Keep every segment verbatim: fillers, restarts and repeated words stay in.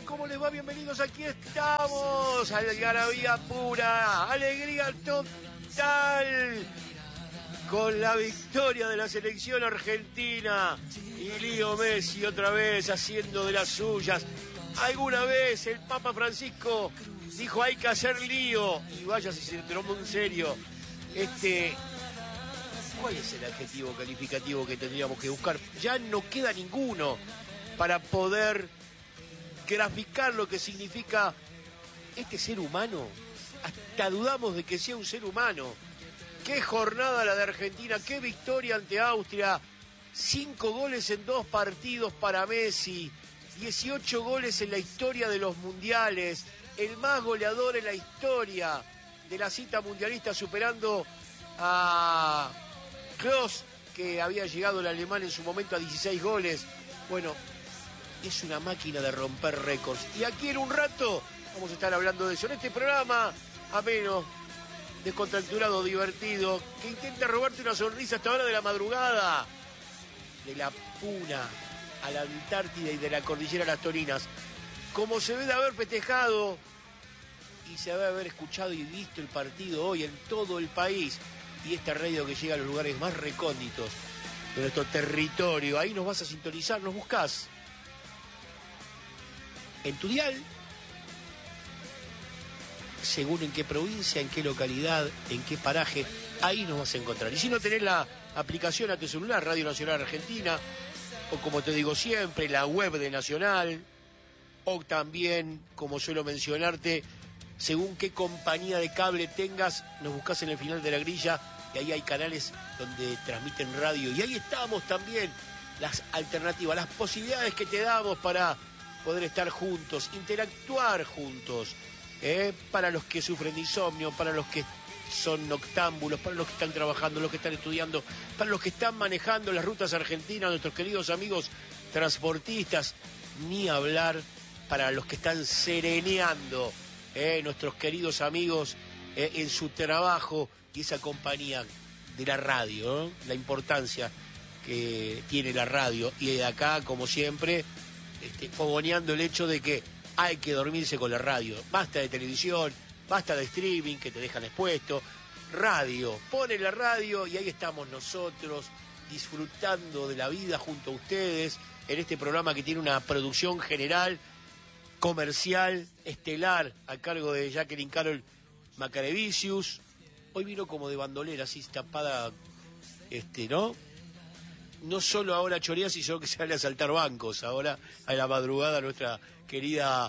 ¿cómo les va? Bienvenidos, aquí estamos. Algarabía pura, alegría total. Con la victoria de la selección argentina. Y Leo Messi otra vez haciendo de las suyas. Alguna vez el Papa Francisco dijo hay que hacer lío. Y vaya si se tomó en serio. Este... ¿Cuál es el adjetivo calificativo que tendríamos que buscar? Ya no queda ninguno para poder graficar lo que significa este ser humano. Hasta dudamos de que sea un ser humano. Qué jornada la de Argentina, qué victoria ante Austria. Cinco goles en dos partidos para Messi. dieciocho goles en la historia de los mundiales. El más goleador en la historia de la cita mundialista, superando a Klose, que había llegado el alemán en su momento a dieciséis goles. Bueno, es una máquina de romper récords. Y aquí en un rato vamos a estar hablando de eso. En este programa ameno, descontracturado, divertido, que intenta robarte una sonrisa hasta ahora de la madrugada. De la Puna a la Antártida y de la Cordillera a las Tolinas. Como se ve de haber festejado y se debe haber escuchado y visto el partido hoy en todo el país. Y esta radio que llega a los lugares más recónditos de nuestro territorio. Ahí nos vas a sintonizar, nos buscás en tu dial, según en qué provincia, en qué localidad, en qué paraje, ahí nos vas a encontrar. Y si no tenés la aplicación a tu celular, Radio Nacional Argentina, o como te digo siempre, la web de Nacional, o también, como suelo mencionarte, según qué compañía de cable tengas, nos buscás en el final de la grilla, y ahí hay canales donde transmiten radio, y ahí estamos también, las alternativas, las posibilidades que te damos para poder estar juntos, interactuar juntos, ¿eh? Para los que sufren de insomnio, para los que son noctámbulos, para los que están trabajando, los que están estudiando, para los que están manejando las rutas argentinas, nuestros queridos amigos transportistas, ni hablar para los que están sereneando, ¿eh? Nuestros queridos amigos ¿eh? en su trabajo y esa compañía de la radio, ¿eh? La importancia que tiene la radio. Y de acá, como siempre, este, fogoneando el hecho de que hay que dormirse con la radio. Basta de televisión, basta de streaming que te dejan expuesto. Radio, pone la radio y ahí estamos nosotros disfrutando de la vida junto a ustedes en este programa que tiene una producción general, comercial, estelar, a cargo de Jacqueline Carol Macarevicius. Hoy vino como de bandolera, así tapada, este, ¿no? No solo ahora chorea, sino que sale a saltar bancos. Ahora a la madrugada nuestra querida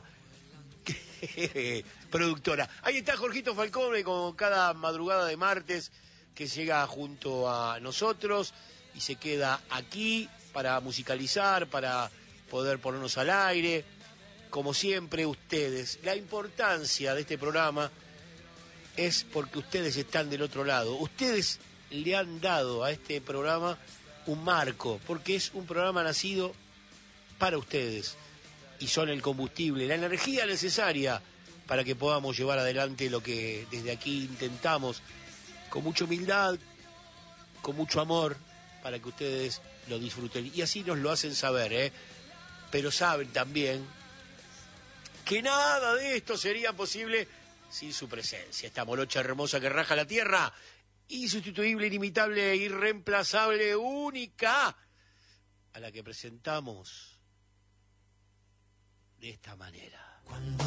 productora. Ahí está Jorgito Falcone como cada madrugada de martes que llega junto a nosotros y se queda aquí para musicalizar, para poder ponernos al aire. Como siempre, ustedes. La importancia de este programa es porque ustedes están del otro lado. Ustedes le han dado a este programa un marco, porque es un programa nacido para ustedes y son el combustible, la energía necesaria para que podamos llevar adelante lo que desde aquí intentamos con mucha humildad, con mucho amor, para que ustedes lo disfruten. Y así nos lo hacen saber, ¿eh? Pero saben también que nada de esto sería posible sin su presencia. Esta morocha hermosa que raja la tierra, insustituible, inimitable, irreemplazable, única, a la que presentamos de esta manera. Cuando